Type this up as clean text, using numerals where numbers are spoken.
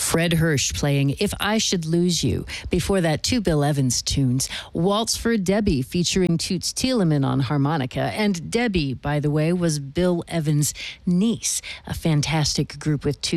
Fred Hirsch playing If I Should Lose You. Before that, two Bill Evans tunes. Waltz for Debbie featuring Toots Thielemans on harmonica. And Debbie, by the way, was Bill Evans' niece. A fantastic group with two